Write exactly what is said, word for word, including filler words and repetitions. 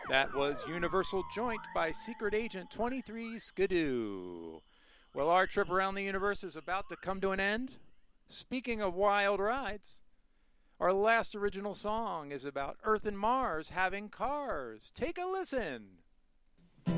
That was Universal Joint by Secret Agent twenty-three Skidoo. Well, our trip around the universe is about to come to an end. Speaking of wild rides, our last original song is about Earth and Mars having cars. Take a listen.